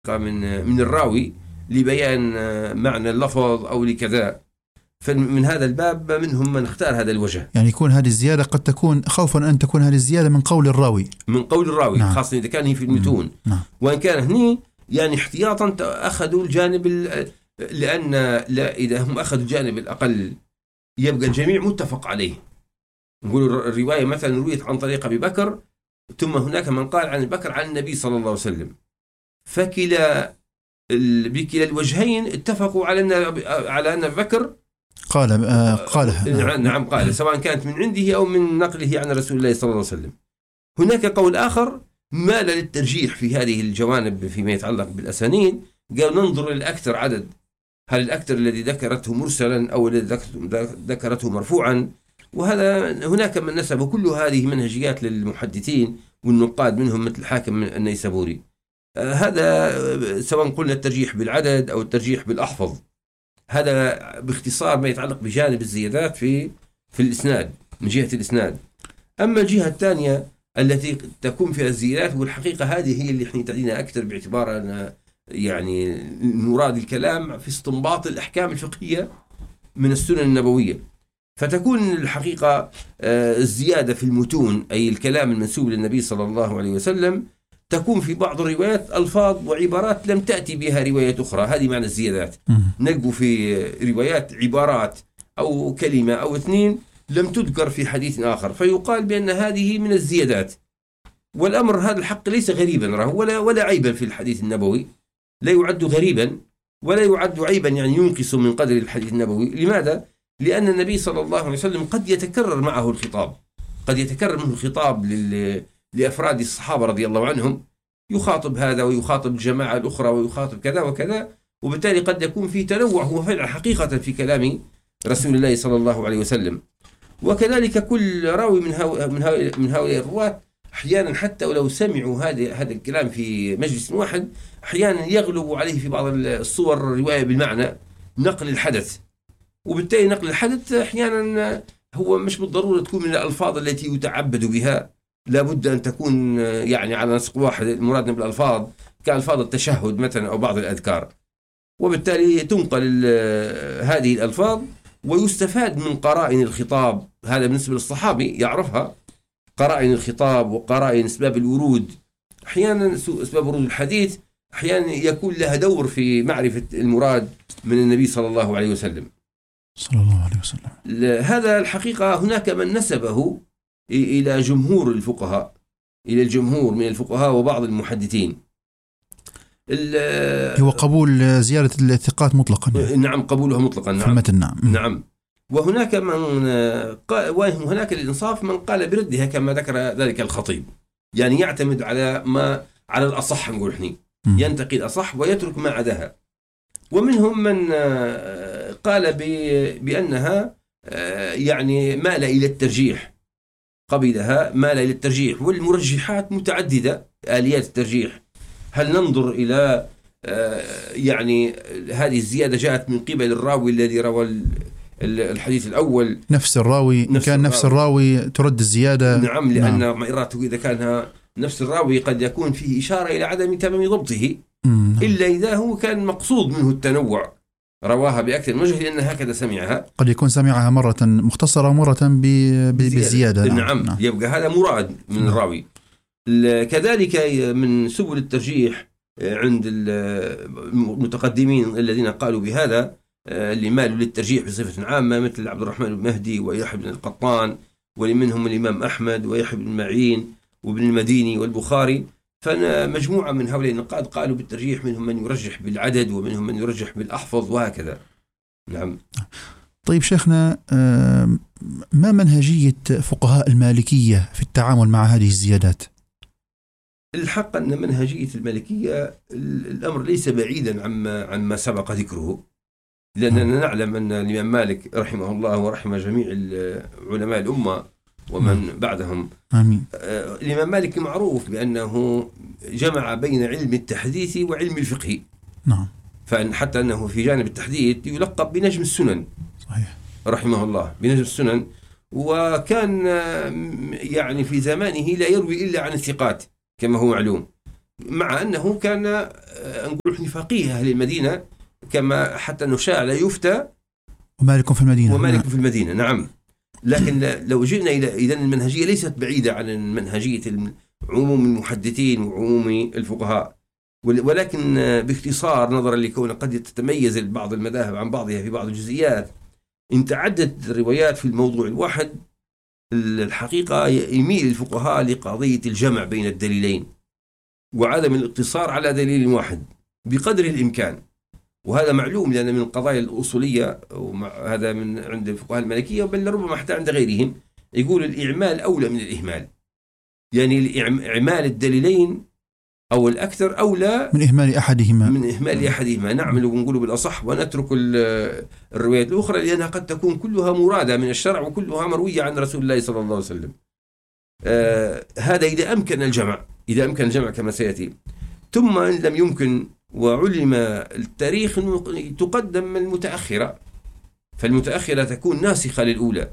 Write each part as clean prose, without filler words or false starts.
من الراوي لبيان معنى اللفظ أو لكذا. فمن هذا الباب منهم من اختار هذا الوجه، يعني يكون هذه الزيادة قد تكون خوفا أن تكون هذه الزيادة من قول الراوي، نعم. خاصة إذا كان هي في المتون، نعم. وإن كان هني يعني احتياطا أخذوا الجانب لأن إذا هم أخذوا الجانب الأقل يبقى الجميع متفق عليه. نقول الرواية مثلا رويت عن طريق أبي بكر، ثم هناك من قال عن بكر عن النبي صلى الله عليه وسلم، بكلا الوجهين اتفقوا على أن بكر قالها. نعم قال، سواء كانت من عنده أو من نقله عن رسول الله صلى الله عليه وسلم. هناك قول آخر مال للترجيح في هذه الجوانب فيما يتعلق بالأسانيد، قال ننظر للأكثر عدد، هل الأكثر الذي ذكرته مرسلا أو الذي ذكرته مرفوعا. وهذا هناك من نسب كل هذه منهجيات للمحدثين والنقاد منهم مثل الحاكم النيسابوري. هذا سواء قلنا الترجيح بالعدد أو الترجيح بالأحفظ، هذا باختصار ما يتعلق بجانب الزيادات في الإسناد من جهة الإسناد. أما الجهة الثانية التي تكون فيها الزيادات، والحقيقة هذه هي اللي احنا تعنينا أكثر باعتبار أن يعني مراد الكلام في استنباط الأحكام الفقهية من السنن النبوية. فتكون الحقيقة الزيادة في المتون أي الكلام المنسوب للنبي صلى الله عليه وسلم تكون في بعض الروايات ألفاظ وعبارات لم تأتي بها روايات أخرى، هذه معنى الزيادات. نلقوا في روايات عبارات أو كلمة أو اثنين لم تذكر في حديث آخر، فيقال بأن هذه من الزيادات. والأمر هذا الحق ليس غريبا ولا عيبا في الحديث النبوي، لا يعد غريبا ولا يعد عيبا يعني ينقص من قدر الحديث النبوي. لماذا؟ لأن النبي صلى الله عليه وسلم قد يتكرر معه الخطاب، قد يتكرر منه الخطاب لأفراد الصحابة رضي الله عنهم، يخاطب هذا ويخاطب الجماعة الأخرى ويخاطب كذا وكذا، وبالتالي قد يكون في تنوع هو فعلا حقيقة في كلام رسول الله صلى الله عليه وسلم. وكذلك كل راوي من هؤلاء الرواة أحيانا حتى ولو سمعوا هذا الكلام في مجلس واحد، أحيانا يغلب عليه في بعض الصور الرواية بالمعنى نقل الحدث، وبالتالي نقل الحدث أحيانا هو مش بالضرورة تكون من الألفاظ التي يتعبد بها، لابد أن تكون يعني على نسق واحد. المراد بالألفاظ كألفاظ التشهد مثلا أو بعض الأذكار، وبالتالي تنقل هذه الألفاظ ويستفاد من قرائن الخطاب. هذا بالنسبة للصحابي يعرفها، قرائن الخطاب وقرائن أسباب الورود. أحيانا أسباب ورود الحديث أحيانا يكون لها دور في معرفة المراد من النبي صلى الله عليه وسلم. هذا الحقيقة هناك من نسبه إلى جمهور الفقهاء، إلى الجمهور من الفقهاء وبعض المحدثين، هو قبول زيارة الثقات مطلقا. نعم قبولها مطلقا، نعم. نعم. وهناك الإنصاف من قال بردها كما ذكر ذلك الخطيب، يعني يعتمد على الأصح، نقول احنا ينتقي الأصح ويترك ما عداها. ومنهم من قال بأنها يعني مال إلى الترجيح، قبلها مال إلى الترجيح. والمرجحات متعددة، آليات الترجيح. هل ننظر إلى يعني هذه الزيادة جاءت من قبل الراوي الذي روى الحديث الأول، نفس الراوي نفس الراوي ترد الزيادة؟ نعم، لأن معيراته إذا كان نفس الراوي قد يكون فيه إشارة إلى عدم تمام ضبطه، إلا إذا هو كان مقصود منه التنوع، رواها بأكثر من وجه لأن هكذا سمعها. قد يكون سمعها مرة مختصرة ومرة بالزيادة. نعم. يبقى هذا مراد من الراوي. كذلك من سبل الترجيح عند المتقدمين الذين قالوا بهذا اللي مالوا للترجيح بصفة عامة مثل عبد الرحمن بن مهدي ويحيى بن القطان، ومنهم الإمام أحمد ويحيى بن معين وابن المديني والبخاري. فمجموعة من هؤلاء النقاد قالوا بالترجيح، منهم من يرجح بالعدد ومنهم من يرجح بالأحفظ وهكذا. نعم. طيب شيخنا، ما منهجية فقهاء المالكية في التعامل مع هذه الزيادات؟ الحق أن منهجية المالكية الأمر ليس بعيدا عما سبق ذكره، لأننا نعلم أن الإمام مالك رحمه الله ورحمه جميع علماء الأمة ومن بعدهم، آمين. الإمام مالك معروف بأنه جمع بين علم التحديث وعلم الفقه. نعم. فحتى أنه في جانب التحديث يلقب بنجم السنن. صحيح. رحمه الله بنجم السنن، وكان يعني في زمانه لا يروي إلا عن الثقات كما هو معلوم، مع أنه كان نقول فقيه أهل المدينة، كما حتى نشاع لا يفتى ومالك في المدينة. ومالك في المدينة، نعم. لكن لو جئنا إلى إذن المنهجية ليست بعيدة عن منهجية عموم المحدثين وعموم الفقهاء، ولكن باختصار نظرا لكون قد تتميز بعض المذاهب عن بعضها في بعض الجزئيات، إن تعدت الروايات في الموضوع الواحد الحقيقة يميل الفقهاء لقضية الجمع بين الدليلين وعدم الاقتصار على دليل واحد بقدر الإمكان. وهذا معلوم لأن من القضايا الأصولية، وهذا من عند الفقهاء المالكية بل ربما حتى عند غيرهم، يقول الإعمال أولى من الإهمال. يعني إعمال الدليلين أو الأكثر أولى من إهمال أحدهما. نعمل ونقول بالأصح ونترك الروايات الأخرى، لأنها قد تكون كلها مرادة من الشرع وكلها مروية عن رسول الله صلى الله عليه وسلم. هذا إذا أمكن الجمع كما سيأتي. ثم إن لم يمكن وعلم التاريخ تقدم المتأخرة، فالمتأخرة تكون ناسخة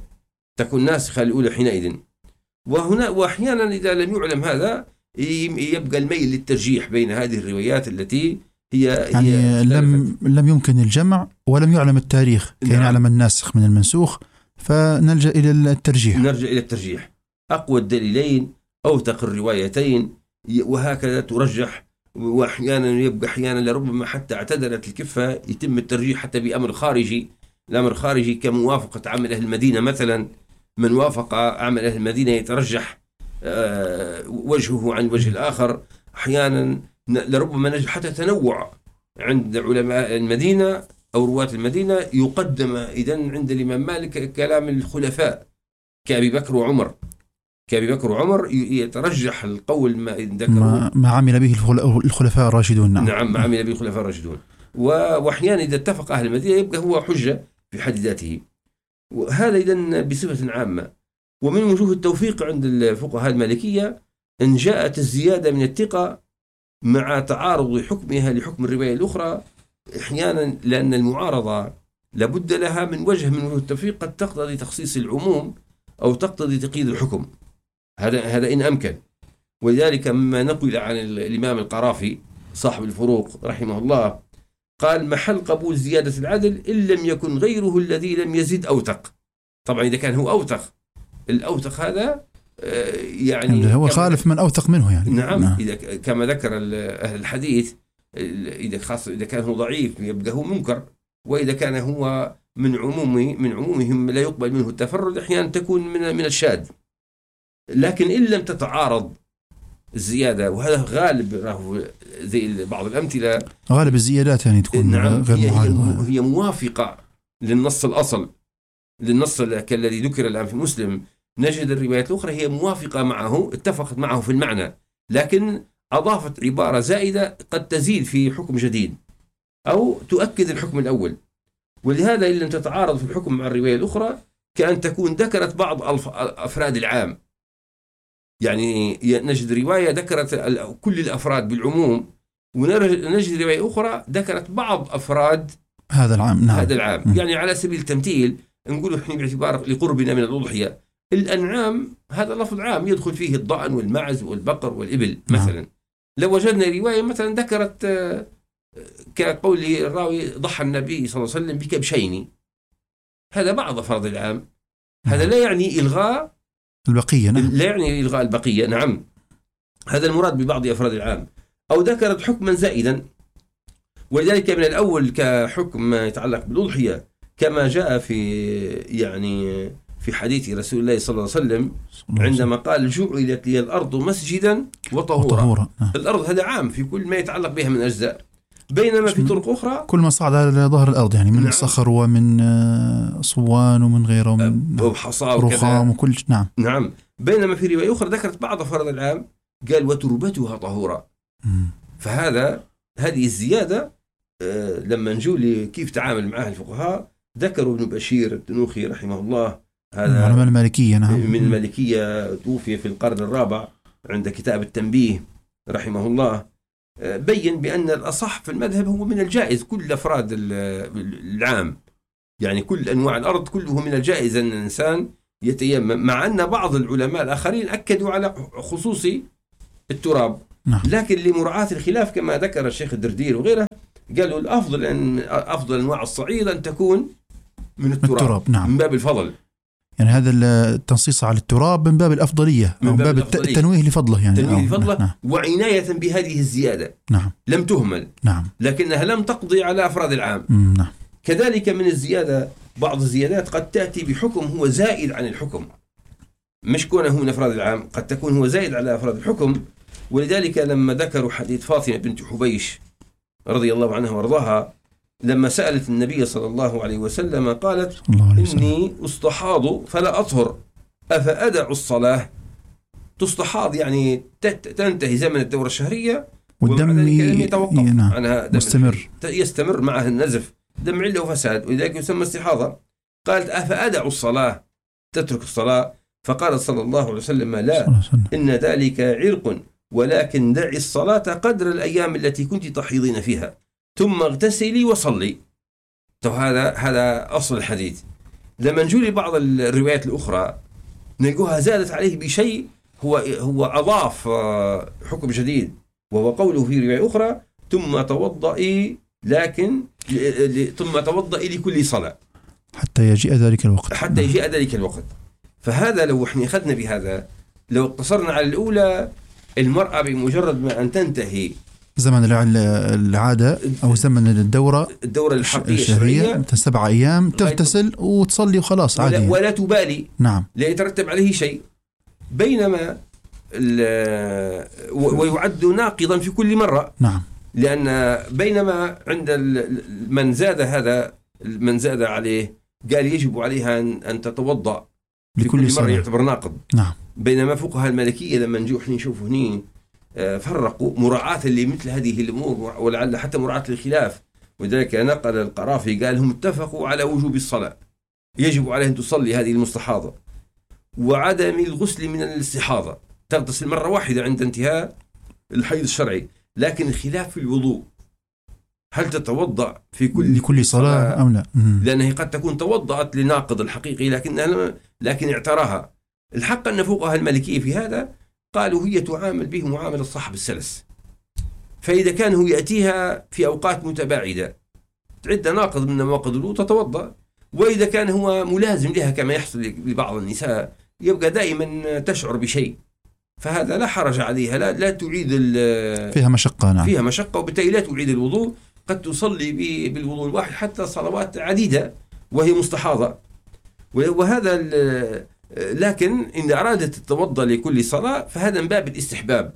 للأولى حينئذ. وأحيانا إذا لم يعلم هذا يبقى الميل للترجيح بين هذه الروايات التي هي لم يمكن الجمع ولم يعلم التاريخ كي نعلم الناسخ من المنسوخ، فنلجأ إلى الترجيح. أقوى الدليلين أوثق الروايتين، وهكذا ترجح. وأحيانا يبقى لربما حتى اعتدلت الكفة يتم الترجيح حتى بأمر خارجي. الأمر الخارجي كموافقة عمل أهل المدينة مثلا، من وافق عمل أهل المدينة يترجح وجهه عن وجه الآخر. أحيانا لربما نجد حتى تنوع عند علماء المدينة أو رواة المدينة، يقدم إذن عند الإمام مالك كلام الخلفاء كأبي بكر وعمر يترجح القول ما عمل به الخلفاء الراشدون. نعم ما عمل به الخلفاء الراشدون. وأحيانا إذا اتفق أهل المدينة يبقى هو حجة في حد ذاته. وهذا إذن بصفة عامة. ومن وجوه التوفيق عند الفقهاء المالكية أن جاءت الزيادة من الثقة مع تعارض حكمها لحكم الرواية الأخرى أحيانا، لأن المعارضة لابد لها من وجه من وجوه التوفيق قد تقتضي تخصيص العموم أو تقتضي تقييد الحكم، هذا إن أمكن. ولذلك مما نقل عن الإمام القرافي صاحب الفروق رحمه الله قال: محل قبول زيادة العدل إن لم يكن غيره الذي لم يزد أوثق. طبعا إذا كان هو أوثق، الأوثق هذا يعني هو خالف من أوثق منه يعني. نعم. إذا كما ذكر أهل الحديث، إذا كان هو ضعيف يبقى هو منكر، وإذا كان هو من عمومهم لا يقبل منه التفرد أحيانا تكون من الشاذ. لكن إن لم تتعارض الزيادة، وهذا غالب زي بعض الأمثلة، غالب الزيادات يعني تكون غير معارضة، هي موافقة للنص الأصل، للنص كالذي ذكر الآن في مسلم. نجد الروايات الأخرى هي موافقة معه، اتفقت معه في المعنى، لكن أضافت عبارة زائدة قد تزيد في حكم جديد أو تؤكد الحكم الأول. ولهذا إن لم تتعارض في الحكم مع الرواية الأخرى كأن تكون ذكرت بعض أفراد العام. يعني نجد رواية ذكرت كل الأفراد بالعموم، ونجد رواية أخرى ذكرت بعض أفراد هذا العام. نعم. هذا العام. يعني على سبيل التمثيل نقول إحنا باعتبار لقربنا من الأضحية، الأنعام هذا لفظ عام يدخل فيه الضأن والمعز والبقر والإبل مثلا. لو وجدنا رواية مثلا ذكرت كقول الراوي ضحى النبي صلى الله عليه وسلم بكبشين، هذا بعض أفراد العام، هذا لا يعني إلغاء البقية. نعم. لا يعني إلغاء البقية. نعم، هذا المراد ببعض أفراد العام. أو ذكرت حكما زائدا، ولذلك من الأول كحكم يتعلق بالأضحية كما جاء في حديث رسول الله صلى الله عليه وسلم عندما قال: جعلت لي الأرض مسجدا وطهورا. الأرض هذا عام في كل ما يتعلق بها من أجزاء، بينما في طرق أخرى كل ما صعد على ظهر الأرض، يعني من صخر ومن صوان ومن غيره ومن رخام وكل. نعم. بينما في رواية أخرى ذكرت بعض أفراد العام قال: وتربتها طهورا. هذه الزيادة لما نجول كيف تعامل معها الفقهاء ذكروا ابن بشير التنوخي رحمه الله، هذا من المالكية. نعم. من المالكية، توفي في القرن الرابع، عند كتاب التنبيه رحمه الله، بين بأن الأصح في المذهب هو من الجائز كل أفراد العام، يعني كل أنواع الأرض كله من الجائز أن الإنسان يتيمم، مع أن بعض العلماء الآخرين أكدوا على خصوص التراب نعم. لكن لمراعاة الخلاف كما ذكر الشيخ الدردير وغيره قالوا الأفضل أن أفضل أنواع الصعيد أن تكون من التراب. نعم. من باب الفضل، يعني هذا التنصيص على التراب من باب الأفضلية، من باب التنويه لفضله، يعني تنويه لفضله. نعم. وعناية بهذه الزيادة. نعم. لم تهمل. نعم. لكنها لم تقضي على أفراد العام. نعم. كذلك من الزيادة بعض الزيادات قد تأتي بحكم هو زائد عن الحكم، مش كونه من أفراد العام، قد تكون هو زائد على أفراد الحكم. ولذلك لما ذكروا حديث فاطمة بنت حبيش رضي الله عنها وارضاها لما سألت النبي صلى الله عليه وسلم قالت إني أستحاض فلا أطهر أفأدع الصلاة. تستحاض يعني تنتهي زمن الدورة الشهرية والدم يتوقف عنها، يستمر معها النزف، دم عله وفساد، ولذلك يسمى استحاضة. قالت أفأدع الصلاة، تترك الصلاة؟ فقال صلى الله عليه وسلم لا، إن ذلك عرق، ولكن دعي الصلاة قدر الأيام التي كنت تحيضين فيها ثم اغتسلي وصلي. هذا أصل الحديث. لما نجول لبعض الروايات الأخرى نلقوها زادت عليه بشيء هو أضاف حكم جديد، وهو قوله في رواية أخرى ثم توضئي لكل صلاة حتى يجيء ذلك الوقت. فهذا لو احنا أخذنا بهذا، لو اقتصرنا على الأولى، المرأة بمجرد ما أن تنتهي زمن العادة أو زمن الدورة الحقيقية الشهرية 7 أيام تغتسل وتصلي وخلاص عادي، ولا تبالي. نعم. لا يترتب عليه شيء. بينما ويعد ناقضا في كل مرة. نعم. لأن بينما عند من زاد عليه قال يجب عليها أن تتوضأ لكل مرة، يعتبر ناقض. نعم. بينما فقهاء المالكية لما نشوف هني فرقوا مراعاة لمثل هذه الأمور، ولعل حتى مراعاة للخلاف. ولذلك نقل القرافي قال هم اتفقوا على وجوب الصلاة، يجب عليهم تصلي هذه المستحاضة، وعدم الغسل من الاستحاضة، تغتسل مرة واحدة عند انتهاء الحيض الشرعي. لكن الخلاف في الوضوء، هل تتوضأ في كل صلاة أم لا؟ لأنها قد تكون توضأت لناقض الحقيقي لكن اعتراها. الحق أن فقهاء المالكية في هذا قالوا هي تعامل به معاملة صاحب السلس، فإذا كان هو يأتيها في أوقات متباعدة تعد ناقض من نواقض الوضوء تتوضأ، وإذا كان هو ملازم لها كما يحصل لبعض النساء يبقى دائما تشعر بشيء، فهذا لا حرج عليها، لا تعيد فيها مشقة. نعم. فيها مشقة، وبالتالي لا تعيد الوضوء، قد تصلي بالوضوء الواحد حتى صلوات عديدة وهي مستحاضة. وهذا لكن إن أرادت تتوضأ لكل صلاة فهذا من باب الاستحباب،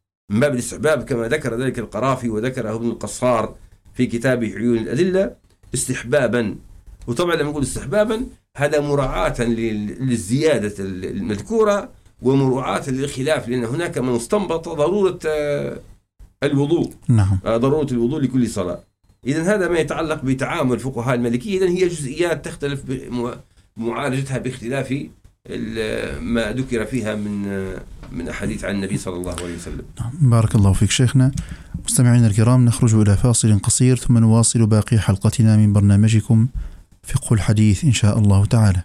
كما ذكر ذلك القرافي وذكره ابن القصار في كتابه عيون الأدلة استحبابا. وطبعا لما نقول استحبابا هذا مراعاة للزيادة المذكورة ومراعاة للخلاف، لأن هناك من استنبط ضرورة الوضوء. نعم. ضرورة الوضوء لكل صلاة. إذن هذا ما يتعلق بتعامل الفقهاء المالكية. إذن هي جزئيات تختلف معالجتها باختلاف ما ذكر فيها من أحاديث عن النبي صلى الله عليه وسلم. بارك الله فيك شيخنا. مستمعينا الكرام، نخرج إلى فاصل قصير ثم نواصل باقي حلقتنا من برنامجكم فقه الحديث إن شاء الله تعالى.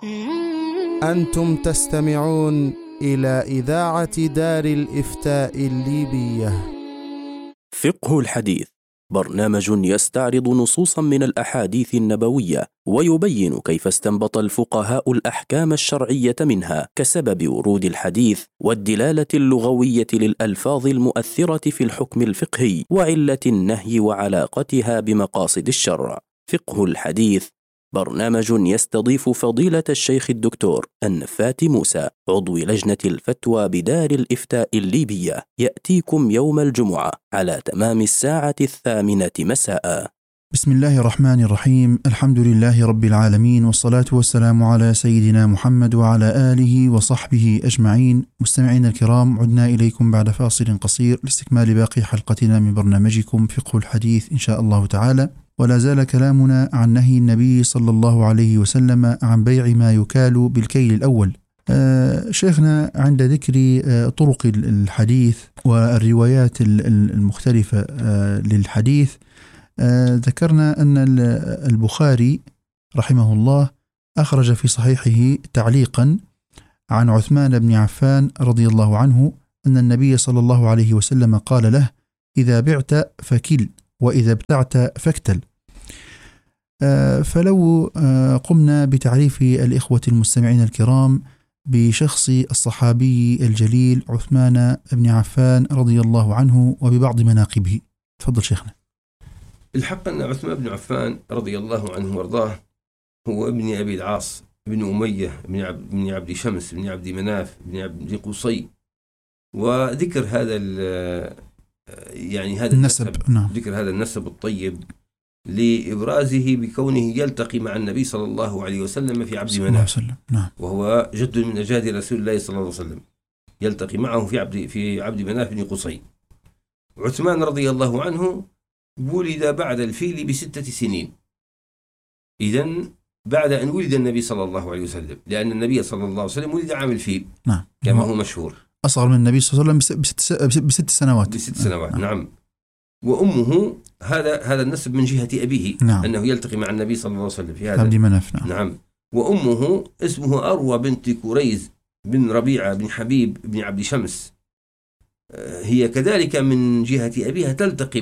أنتم تستمعون إلى إذاعة دار الإفتاء الليبية. فقه الحديث برنامج يستعرض نصوصا من الأحاديث النبوية ويبين كيف استنبط الفقهاء الأحكام الشرعية منها كسبب ورود الحديث والدلالة اللغوية للألفاظ المؤثرة في الحكم الفقهي وعلة النهي وعلاقتها بمقاصد الشرع. فقه الحديث برنامج يستضيف فضيلة الشيخ الدكتور النفات موسى عضو لجنة الفتوى بدار الإفتاء الليبية، يأتيكم يوم الجمعة على تمام 8:00 مساء. بسم الله الرحمن الرحيم. الحمد لله رب العالمين، والصلاة والسلام على سيدنا محمد وعلى آله وصحبه أجمعين. مستمعين الكرام، عدنا إليكم بعد فاصل قصير لاستكمال باقي حلقتنا من برنامجكم فقه الحديث إن شاء الله تعالى. ولا زال كلامنا عن نهي النبي صلى الله عليه وسلم عن بيع ما يكال بالكيل الأول. شيخنا، عند ذكر طرق الحديث والروايات المختلفة للحديث، ذكرنا أن البخاري رحمه الله أخرج في صحيحه تعليقا عن عثمان بن عفان رضي الله عنه أن النبي صلى الله عليه وسلم قال له: إذا بعت فكل، وإذا ابتعت فاكتل. فلو قمنا بتعريف الإخوة المستمعين الكرام بشخص الصحابي الجليل عثمان بن عفان رضي الله عنه وببعض مناقبه. تفضل شيخنا. الحق أن عثمان بن عفان رضي الله عنه وارضاه هو ابن أبي العاص بن أمية بن عبد شمس بن عبد مناف بن عبد قصي، وذكر هذا يعني هذا النسب، نعم. ذكر هذا النسب الطيب لإبرازه بكونه يلتقي مع النبي صلى الله عليه وسلم في عبد مناف، نعم. وهو جد من أجداد رسول الله صلى الله عليه وسلم، يلتقي معه في عبد مناف بن قصي. عثمان رضي الله عنه ولد بعد الفيل ب6 سنين، إذن بعد أن ولد النبي صلى الله عليه وسلم، لأن النبي صلى الله عليه وسلم ولد عام الفيل، نعم، كما هو مشهور، أصغر من النبي صلى الله عليه وسلم ب6 سنوات. ب6 سنوات، نعم. وأمه هذا النسب من جهة أبيه، نعم. أنه يلتقي مع النبي صلى الله عليه وسلم في هذا عبد مناف، نعم. نعم. وأمه اسمه أروى بنت كريز بن ربيعة بن حبيب بن عبد شمس، هي كذلك من جهة أبيها تلتقي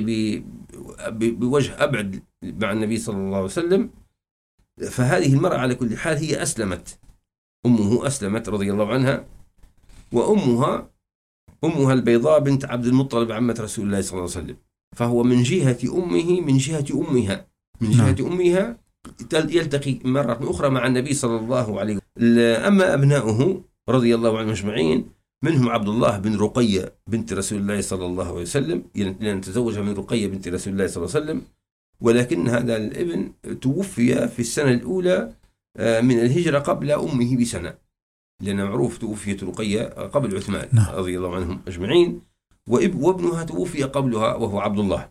بوجه أبعد مع النبي صلى الله عليه وسلم. فهذه المرأة على كل حال هي أسلمت، أمه أسلمت رضي الله عنها، وأمها البيضاء بنت عبد المطلب عمة رسول الله صلى الله عليه وسلم. فهو من جهة أمه من جهة أمها أمها يلتقي مرة أخرى مع النبي صلى الله عليه وسلم. أما أبناؤه رضي الله عنهم أجمعين منهم عبد الله بن رقية بنت رسول الله صلى الله عليه وسلم، لأن تزوجها من رقية بنت رسول الله صلى الله عليه وسلم، ولكن هذا الابن توفي في السنة الأولى من الهجرة قبل أمه بسنة، لأن معروف توفيت رقية قبل عثمان رضي الله عنهم أجمعين، وابنها توفي قبلها وهو عبد الله.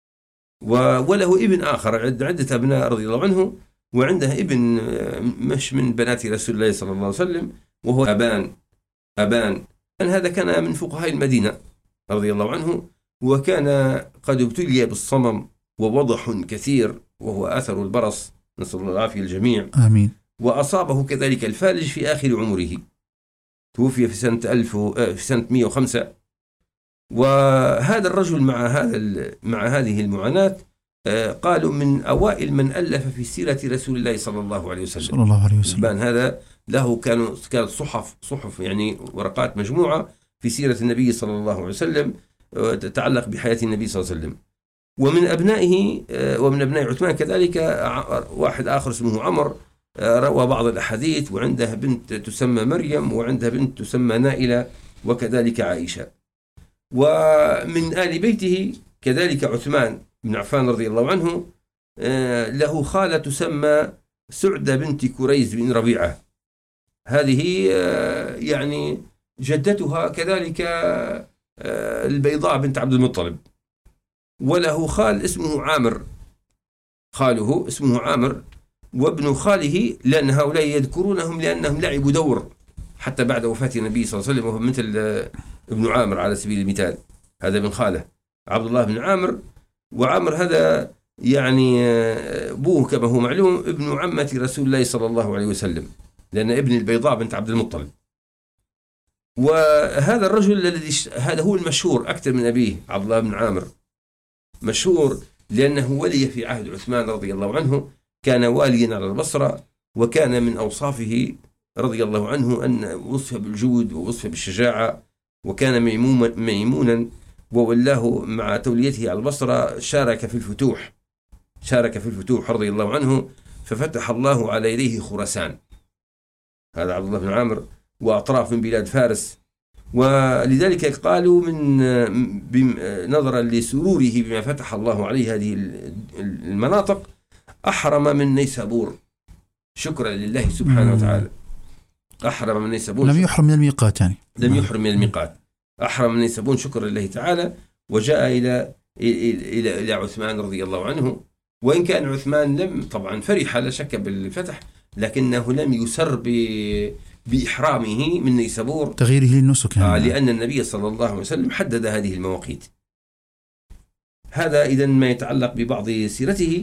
وله ابن آخر، عدة أبناء رضي الله عنه، وعنده ابن مش من بنات رسول الله صلى الله عليه وسلم، وهو أبان. هذا كان من فقهاء المدينة رضي الله عنه، وكان قد ابتلي بالصمم ووضح كثير، وهو أثر البرص، نسأل الله العافية الجميع، آمين. وأصابه كذلك الفالج في آخر عمره، توفي في سنة 105. وهذا الرجل مع هذه المعاناة قالوا من أوائل من ألف في سيرة رسول الله صلى الله عليه وسلم. صلى الله عليه وسلم. هذا له كانت صحف يعني ورقات مجموعة في سيرة النبي صلى الله عليه وسلم تتعلق بحياة النبي صلى الله عليه وسلم. ومن أبنائه ومن أبناء عثمان كذلك واحد آخر اسمه عمر، روى بعض الأحاديث، وعنده بنت تسمى مريم، وعنده بنت تسمى نائلة، وكذلك عائشة. ومن آل بيته كذلك عثمان بن عفان رضي الله عنه له خالة تسمى سعدة بنت كريز بن ربيعة، هذه يعني جدتها كذلك البيضاء بنت عبد المطلب. وله خال اسمه عامر، خاله اسمه عامر، وابن خاله، لأن هؤلاء يذكرونهم لأنهم لعبوا دور حتى بعد وفاة النبي صلى الله عليه وسلم، وهو مثل ابن عامر على سبيل المثال، هذا من خاله عبد الله بن عامر. وعامر هذا يعني أبوه كما هو معلوم ابن عمة رسول الله صلى الله عليه وسلم، لأن ابن البيضاء بنت عبد المطلب. وهذا الرجل الذي هذا هو المشهور أكثر من أبيه، عبد الله بن عامر مشهور لأنه ولي في عهد عثمان رضي الله عنه، كان واليا على البصرة، وكان من أوصافه رضي الله عنه أن وصف بالجود ووصف بالشجاعة، وكان ميمونا، وولاه مع توليته على البصرة شارك في الفتوح رضي الله عنه، ففتح الله على يديه خراسان، هذا عبد الله بن عامر، وأطراف من بلاد فارس. ولذلك قالوا نظرا لسروره بما فتح الله عليه هذه المناطق أحرم من نيسابور شكرا لله سبحانه وتعالى، أحرم من نيسابور، لم يحرم من الميقات، يعني لم يحرم من الميقات، أحرم من نيسابور شكرا لله تعالى، وجاء إلى عثمان رضي الله عنه. وإن كان عثمان لم طبعا فرح لا شك بالفتح، لكنه لم يسر بإحرامه من نيسابور، تغييره للنسك، لأن النبي صلى الله عليه وسلم حدد هذه المواقيت. هذا إذن ما يتعلق ببعض سيرته.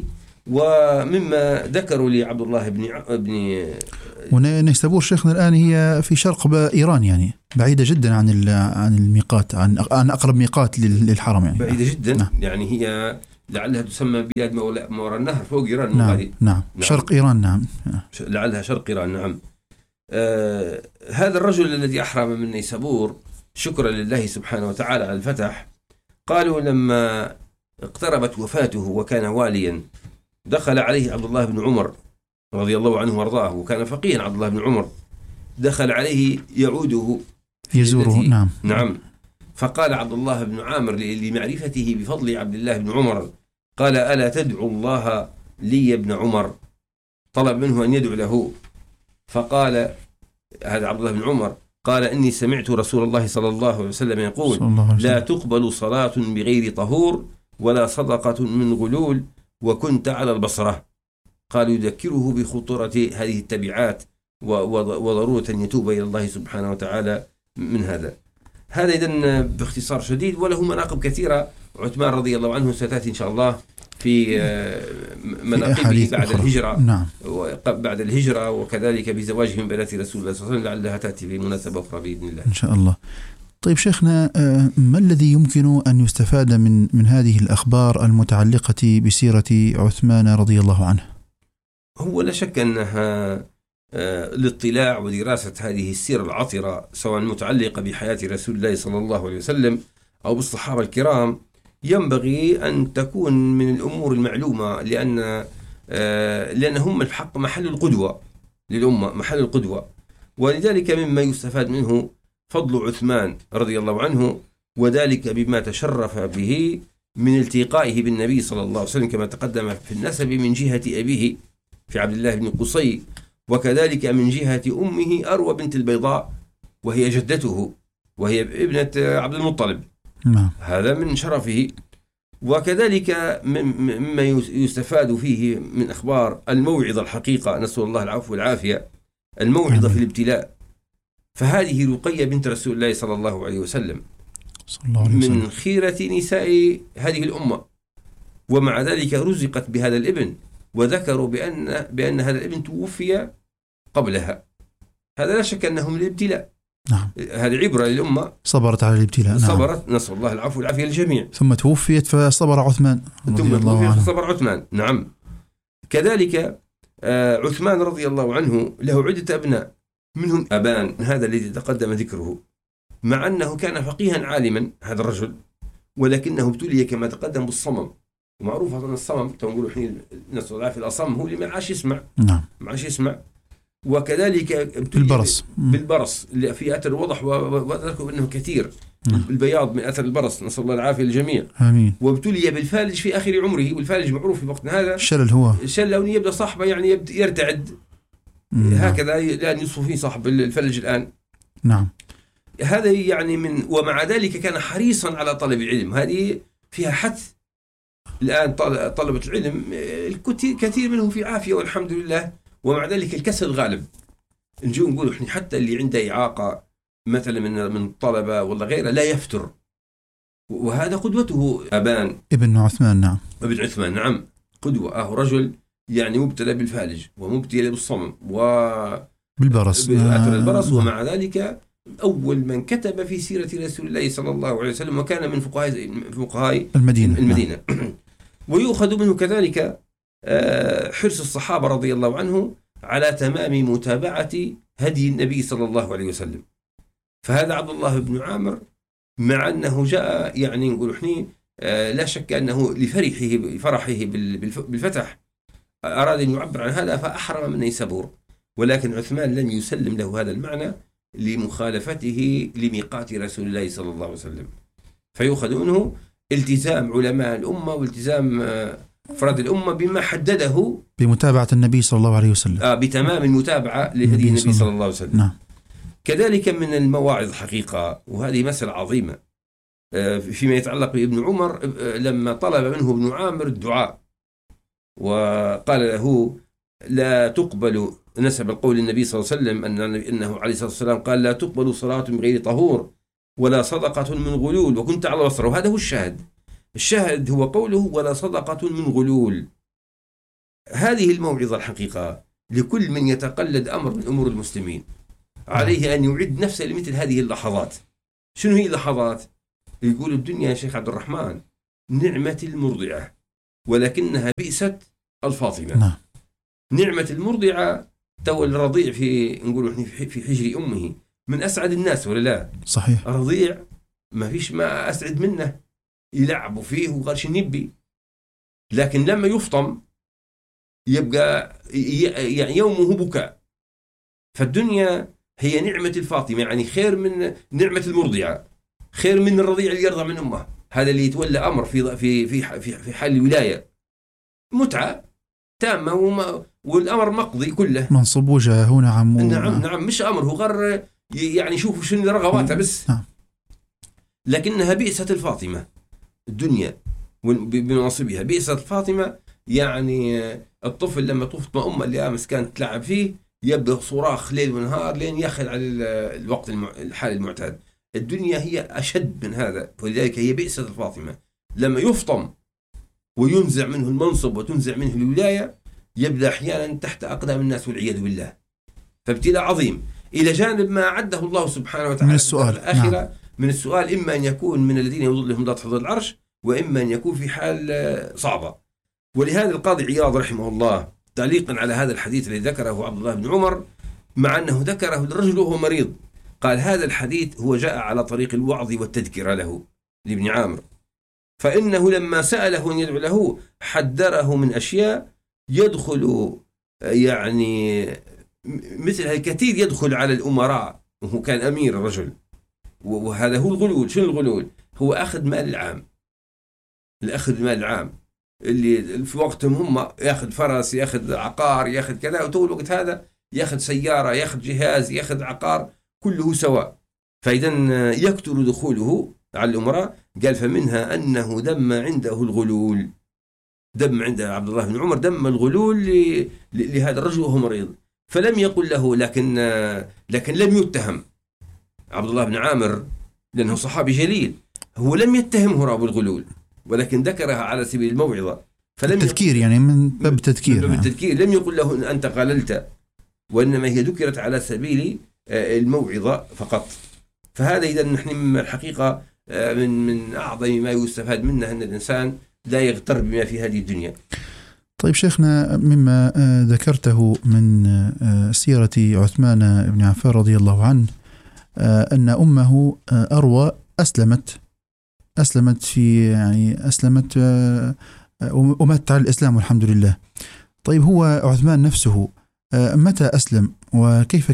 ومما ذكروا لعبد الله بن ونيسابور شيخنا الآن هي في شرق إيران، يعني بعيدة جدا عن الميقات، عن أقرب ميقات للحرم، يعني بعيدة جدا. نعم. يعني هي لعلها تسمى بلاد ما وراء النهر فوق إيران. نعم. شرق إيران. نعم. لعلها شرق إيران. نعم. هذا الرجل الذي أحرم من نيسابور شكرا لله سبحانه وتعالى على الفتح، قالوا لما اقتربت وفاته وكان واليا دخل عليه عبد الله بن عمر رضي الله عنه وارضاه، وكان فقيها عبد الله بن عمر، دخل عليه يعوده يزوره. نعم. فقال عبد الله بن عامر لمعرفته بفضل عبد الله بن عمر، قال ألا تدعو الله لي يا ابن عمر؟ طلب منه أن يدعو له، فقال هذا عبد الله بن عمر قال إني سمعت رسول الله صلى الله عليه وسلم يقول لا تقبل صلاة بغير طهور ولا صدقة من غلول وكنت على البصرة. قال يذكره بخطورة هذه التبعات وضرورة أن يتوب إلى الله سبحانه وتعالى من هذا. إذن باختصار شديد، وله مناقب كثيرة عثمان رضي الله عنه ستأتي إن شاء الله في مناقبه بعد الهجرة. نعم. بعد الهجرة، وكذلك بزواجه من بنات رسول الله صلى الله عليه وسلم، لعلها تأتي في مناسبة أخرى بإذن الله إن شاء الله. طيب شيخنا، ما الذي يمكن أن يستفاد من هذه الأخبار المتعلقة بسيرة عثمان رضي الله عنه؟ هو لا شك أنها الاطلاع ودراسة هذه السيرة العطرة، سواء متعلقة بحياة رسول الله صلى الله عليه وسلم أو بالصحابة الكرام، ينبغي أن تكون من الأمور المعلومة، لأنهم الحق محل القدوة للأمة، محل القدوة. ولذلك مما يستفاد منه فضل عثمان رضي الله عنه، وذلك بما تشرف به من التقائه بالنبي صلى الله عليه وسلم كما تقدم في النسب من جهة أبيه في عبد الله بن قصي، وكذلك من جهة أمه أروى بنت البيضاء وهي جدته وهي ابنة عبد المطلب. هذا من شرفه. وكذلك مما يستفاد فيه من أخبار الموعظة الحقيقة، نسأل الله العفو والعافية، الموعظة في الابتلاء. فهذه رقية بنت رسول الله صلى الله عليه وسلم من خيرة نساء هذه الأمة، ومع ذلك رزقت بهذا الابن، وذكروا بأن هذا الابن توفي قبلها. هذا لا شك أنه من الابتلاء. نعم. هذه عبرة للأمة، صبرت على الابتلاء. صبرت. نسأل الله العفو والعافية للجميع. ثم توفيت فصبر عثمان رضي الله عنه. فصبر عثمان. نعم. كذلك عثمان رضي الله عنه له عدة أبناء، منهم أبان هذا الذي تقدم ذكره، مع أنه كان فقيها عالما هذا الرجل، ولكنه ابتلي كما تقدم بالصمم. ومعروف أن الصمم تقول حين نسأل الله في الأصم هو اللي ما عاش يسمع. نعم. ما عاش يسمع. وكذلك بالبرص في أثر وضح، وذكروا أنه كثير. البياض من أثر البرص، نسأل الله العافية للجميع. آمين. وابتلي بالفالج في آخر عمره، والفالج معروف في وقتنا هذا الشلل لو يبدأ صاحبه يعني يرتعد. هكذا الآن يصف فيه صاحب الفلج الآن. نعم. هذا يعني ومع ذلك كان حريصا على طلب العلم. هذه فيها حث. الآن طلبة العلم كثير منهم في عافية والحمد لله، ومع ذلك الكسل غالب. نجي نقول إحنا حتى اللي عنده إعاقة مثلا من الطلبة ولا غيره لا يفتر، وهذا قدوته أبان ابن عثمان. نعم. ابن عثمان. نعم. قدوة. رجل يعني مبتلى بالفالج ومبتلى بالصمم بالبرص، أثر البرص، ومع ذلك أول من كتب في سيرة رسول الله صلى الله عليه وسلم، وكان من فقهاء المدينة. ويؤخذ منه كذلك حرص الصحابة رضي الله عنه على تمام متابعة هدي النبي صلى الله عليه وسلم. فهذا عبد الله بن عامر مع أنه جاء يعني نقول إحنا لا شك أنه لفرحه بالفتح أراد أن يعبر عن هذا فأحرم من نيسابور، ولكن عثمان لم يسلم له هذا المعنى لمخالفته لميقات رسول الله صلى الله عليه وسلم. فيؤخذ منه التزام علماء الأمة والتزام أفراد الأمة بما حدده بمتابعة النبي صلى الله عليه وسلم، بتمام المتابعة لهدي النبي صلى الله عليه وسلم. نعم. كذلك من المواعظ حقيقة، وهذه مسألة عظيمة فيما يتعلق بابن عمر، لما طلب منه ابن عامر الدعاء وقال له لا تقبل، نسب القول النبي صلى الله عليه وسلم أنه عليه الصلاة والسلام قال لا تقبل صلاة من غير طهور ولا صدقة من غلول وكنت على البصرة. وهذا هو الشاهد هو قوله ولا صدقة من غلول. هذه الموعظة الحقيقة لكل من يتقلد أمر من أمور المسلمين، عليه أن يعد نفسه لمثل هذه اللحظات. شنو هي اللحظات؟ يقول الدنيا يا شيخ عبد الرحمن نعمة المرضعة ولكنها بئست الفاطمة. نعمة المرضعة تو الرضيع في نقول في حجر أمه من أسعد الناس ولا لا؟ صحيح. الرضيع ما فيش ما أسعد منه، يلعبوا فيه وغرش نبي، لكن لما يفطم يبقى يعني يومه بكاء. فالدنيا هي نعمة الفاطمة، يعني خير من نعمة المرضعة، خير من الرضيع اللي يرضع من أمه. هذا اللي يتولى أمر في حال الولاية متعة تامة والأمر مقضي كله، منصب وجهه. نعم مش أمر هو غير يعني شوفوا شنو رغباتها بس. لكنها بئست الفاطمة الدنيا بمناصبها، بئست الفاطمة. يعني الطفل لما تفطم أمه اللي أمس كانت تلعب فيه يبدأ صراخ ليل ونهار لين ياخذ على الوقت الحال المعتاد. الدنيا هي أشد من هذا، ولذلك هي بئست الفاطمة. لما يفطم وينزع منه المنصب وتنزع منه الولاية يبدأ أحيانا تحت أقدام الناس والعياذ بالله. فابتلاء عظيم إلى جانب ما أعده الله سبحانه وتعالى من السؤال الآخرة. من السؤال إما أن يكون من الذين يظلهم ذات حظ العرش، وإما أن يكون في حال صعبة. ولهذا القاضي عياض رحمه الله تعليقا على هذا الحديث الذي ذكره عبد الله بن عمر، مع أنه ذكره للرجل وهو مريض، قال هذا الحديث هو جاء على طريق الوعظ والتذكرة له لابن عامر، فإنه لما سأله أن يدعو له حذره من أشياء يدخل يعني مثل الكثير يدخل على الأمراء، وهو كان أمير الرجل، وهذا هو الغلول. شنو الغلول؟ هو أخذ مال العام، الأخذ مال العام اللي في وقتهم هم ياخذ فرس، ياخذ عقار، ياخذ كذا، وتو الوقت هذا ياخذ سيارة، ياخذ جهاز، ياخذ عقار، كله سواء. فإذا يكثر دخوله على الأمراء. قال فمنها أنه دم عنده الغلول، دم عند عبد الله بن عمر دم الغلول لهذا الرجل وهو مريض. فلم يقل له، لكن لم يتهم عبد الله بن عامر لأنه صحابي جليل، هو لم يتهمه راب الغلول، ولكن ذكرها على سبيل الموعظة. فلم التذكير يعني من باب التذكير. لم يقل له إن أنت قللت، وإنما هي ذكرت على سبيل الموعظة فقط. فهذا إذا نحن الحقيقة من أعظم ما يستفاد منه أن الإنسان لا يغتر بما في هذه الدنيا. طيب شيخنا، مما ذكرته من سيرة عثمان بن عفان رضي الله عنه أن أمه أروى أسلمت في يعني أسلمت وماتت على الإسلام والحمد لله. طيب هو عثمان نفسه متى أسلم وكيف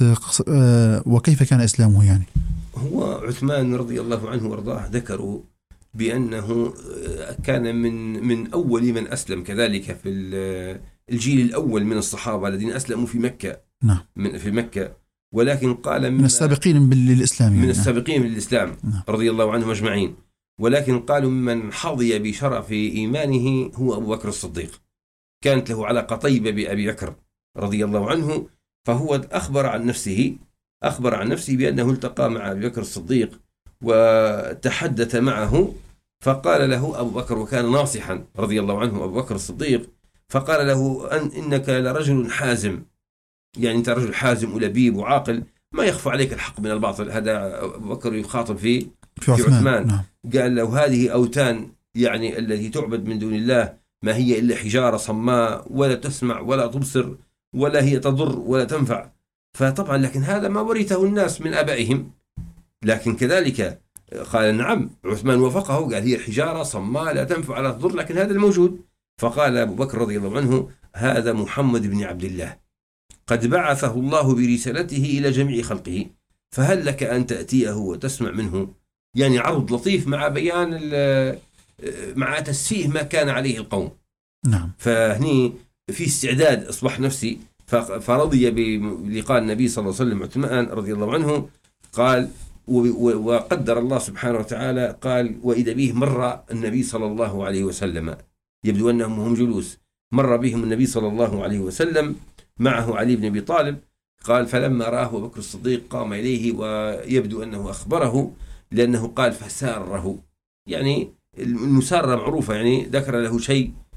كان إسلامه؟ يعني هو عثمان رضي الله عنه وارضاه ذكروا بأنه كان من أول من أسلم، كذلك في الجيل الأول من الصحابة الذين أسلموا في مكة. نعم. في مكة، ولكن قال من السابقين للإسلام، من السابقين للإسلام رضي الله عنهم أجمعين. ولكن قالوا ممن حظي بشرف إيمانه هو أبو بكر الصديق، كانت له علاقة طيبة بأبي بكر رضي الله عنه. فهو أخبر عن نفسه بأنه التقى مع أبي بكر الصديق وتحدث معه، فقال له أبو بكر، وكان ناصحا رضي الله عنه أبو بكر الصديق، فقال له إنك لرجل حازم، يعني أنت رجل حازم ولبيب وعاقل، ما يخفى عليك الحق من الباطل. هذا أبو بكر يخاطب في عثمان. نعم. قال له هذه أوتان يعني التي تعبد من دون الله ما هي إلا حجارة صماء، ولا تسمع ولا تبصر ولا هي تضر ولا تنفع. فطبعا لكن هذا ما ورثه الناس من آبائهم. لكن كذلك قال نعم، عثمان وافقه، قال هي حجارة صماء لا تنفع ولا تضر، لكن هذا الموجود. فقال أبو بكر رضي الله عنه هذا محمد بن عبد الله قد بعثه الله برسالته إلى جميع خلقه، فهل لك أن تأتيه وتسمع منه؟ يعني عرض لطيف مع بيان مع تسفيه ما كان عليه القوم. نعم. فهني في استعداد أصبح نفسي، فرضي بلقاء النبي صلى الله عليه وسلم عثمان رضي الله عنه. قال وقدر الله سبحانه وتعالى، قال وإذا به مر النبي صلى الله عليه وسلم، يبدو أنهم هم جلوس، مر بهم النبي صلى الله عليه وسلم معه علي بن أبي طالب. قال فلما رآه أبو بكر الصديق قام إليه، ويبدو أنه أخبره، لأنه قال فساره، يعني المسارة معروفة، يعني ذكر له شيء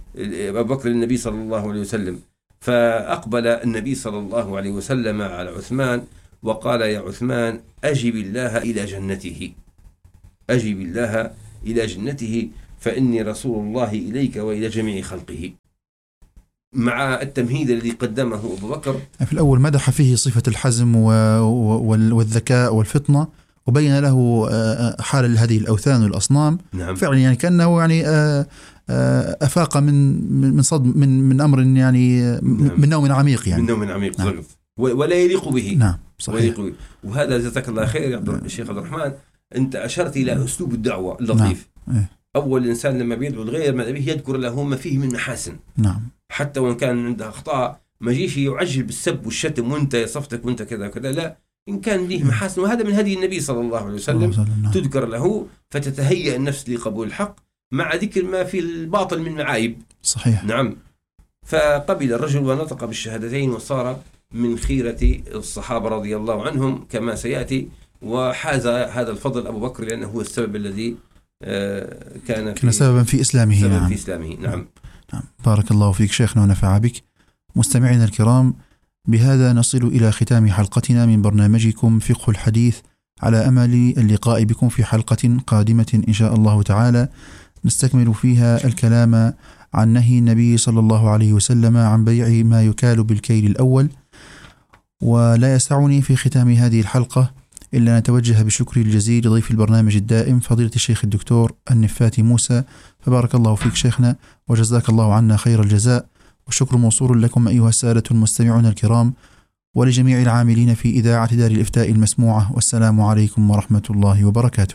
أبو بكر للنبي صلى الله عليه وسلم، فأقبل النبي صلى الله عليه وسلم على عثمان وقال: يا عثمان، أجب الله إلى جنته، أجب الله إلى جنته، فإني رسول الله إليك وإلى جميع خلقه. مع التمهيد الذي قدمه أبو بكر في الأول مدح فيه صفة الحزم والذكاء والفطنة، وبين له حال هذه الأوثان والأصنام. نعم. فعلا يعني كأنه يعني أفاق من صدم من أمر يعني نعم. من نوم عميق يعني. من نوم عميق. نعم. ولا يليق به. نعم صحيح. وهذا جزاك الله خير يا الشيخ عبد الرحمن، أنت أشرت إلى أسلوب الدعوة اللطيف. نعم. أول إنسان لما بيدعو الغير ماذا به؟ يذكر له ما فيه من محاسن. نعم. حتى وإن كان عنده أخطاء، ما جيش يعجل بالسب والشتم وأنت صفتك وأنت كذا وكذا، لا، إن كان له محاسن، وهذا من هدي النبي صلى الله عليه وسلم. نعم. تذكر له فتتهيأ النفس لقبول الحق مع ذكر ما في الباطل من معايب. صحيح. نعم. فقبل الرجل ونطق بالشهادتين وصار من خيرة الصحابة رضي الله عنهم كما سيأتي، وحاز هذا الفضل أبو بكر لأنه هو السبب الذي كان سببا في إسلامه. سبب نعم. في إسلامه. نعم. نعم. بارك الله فيك شيخنا ونفع بك. مستمعينا الكرام، بهذا نصل إلى ختام حلقتنا من برنامجكم فقه الحديث، على أمل اللقاء بكم في حلقة قادمة إن شاء الله تعالى، نستكمل فيها الكلام عن نهي النبي صلى الله عليه وسلم عن بيع ما يكال بالكيل الأول. ولا يسعني في ختام هذه الحلقة إلا نتوجه بالشكر الجزيل لضيف البرنامج الدائم فضيلة الشيخ الدكتور النفاتي موسى، فبارك الله فيك شيخنا وجزاك الله عنا خير الجزاء. والشكر موصول لكم أيها السادة المستمعون الكرام، ولجميع العاملين في إذاعة دار الإفتاء المسموعة، والسلام عليكم ورحمة الله وبركاته.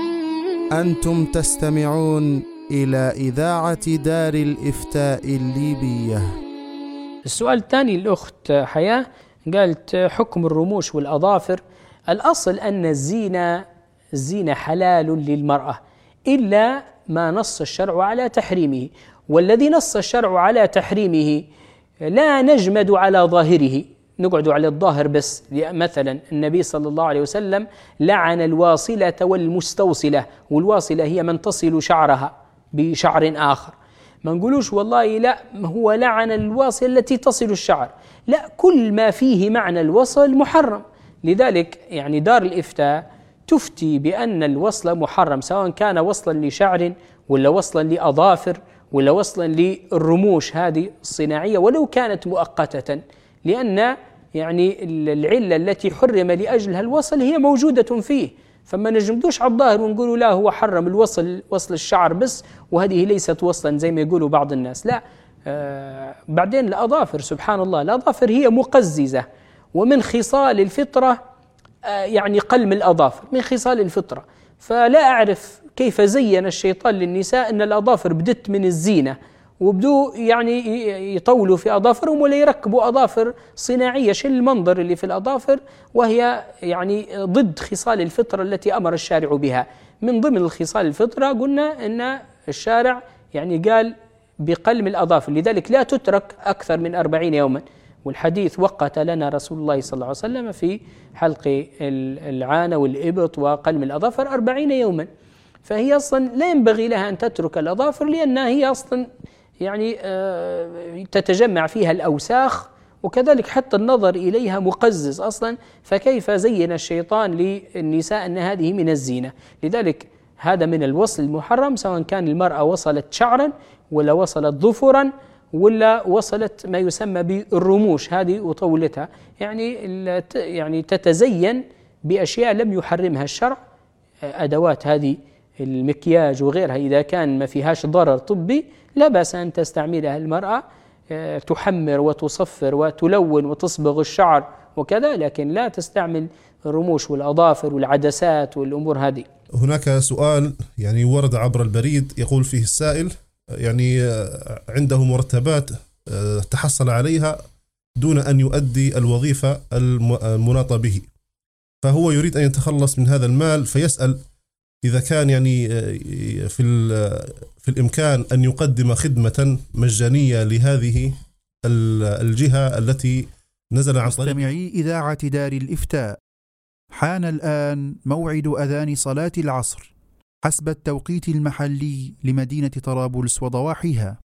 أنتم تستمعون إلى إذاعة دار الإفتاء الليبية. السؤال الثاني الأخت حياة قالت: حكم الرموش والأظافر. الأصل أن الزينة حلال للمرأة إلا ما نص الشرع على تحريمه، والذي نص الشرع على تحريمه لا نجمد على ظاهره، نقعد على الظاهر بس. مثلا النبي صلى الله عليه وسلم لعن الواصلة والمستوصلة، والواصلة هي من تصل شعرها بشعر آخر، ما نقولوش والله لا هو لعن الواصل التي تصل الشعر، لا، كل ما فيه معنى الوصل محرم. لذلك يعني دار الإفتاء تفتي بأن الوصل محرم، سواء كان وصلا لشعر ولا وصلا لأظافر ولا وصلا للرموش هذه الصناعية ولو كانت مؤقتة، لأن يعني العلة التي حرم لأجلها الوصل هي موجودة فيه، فما نجمدوش على الظاهر ونقولوا لا هو حرم الوصل وصل الشعر بس وهذه ليست وصلا زي ما يقولوا بعض الناس، لا. بعدين الأظافر سبحان الله، الأظافر هي مقززة، ومن خصال الفطرة يعني قلم الأظافر من خصال الفطرة، فلا أعرف كيف زين الشيطان للنساء أن الأظافر بدت من الزينة، وبدو يعني يطولوا في أظافرهم ولا يركبوا أظافر صناعية. شو المنظر اللي في الأظافر وهي يعني ضد خصال الفطرة التي أمر الشارع بها. من ضمن الخصال الفطرة قلنا أن الشارع يعني قال بقلم الأظافر، لذلك لا تترك أكثر من 40 يوما، والحديث وقت لنا رسول الله صلى الله عليه وسلم في حلق العانة والإبط وقلم الأظافر 40 يوما، فهي أصلا لا ينبغي لها أن تترك الأظافر، لأنها هي أصلا يعني تتجمع فيها الأوساخ، وكذلك حتى النظر إليها مقزز أصلا، فكيف زين الشيطان للنساء أن هذه من الزينة. لذلك هذا من الوصل المحرم، سواء كان المرأة وصلت شعرا ولا وصلت ظفرا ولا وصلت ما يسمى بالرموش هذه وطولتها، يعني تتزين بأشياء لم يحرمها الشرع، أدوات هذه المكياج وغيرها إذا كان ما فيهاش ضرر طبي لا بأس أن تستعملها المرأة، تحمر وتصفر وتلون وتصبغ الشعر وكذا، لكن لا تستعمل الرموش والأظافر والعدسات والأمور هذه. هناك سؤال يعني ورد عبر البريد، يقول فيه السائل يعني عنده مرتبات تحصل عليها دون أن يؤدي الوظيفة المناطة به، فهو يريد أن يتخلص من هذا المال، فيسأل إذا كان يعني في الإمكان أن يقدم خدمة مجانية لهذه الجهة التي نزل عن طريق. مستمعي إذاعة دار الإفتاء، حان الآن موعد أذان صلاة العصر حسب التوقيت المحلي لمدينة طرابلس وضواحيها،